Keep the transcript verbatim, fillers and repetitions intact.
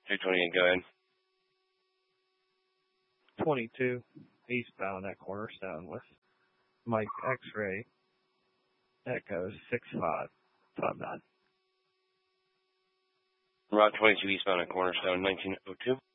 two twenty-eight, go ahead. twenty-two, eastbound at Cornerstone with Mike X-Ray, Echo six five five nine. Route twenty-two, eastbound at Cornerstone, nineteen oh two.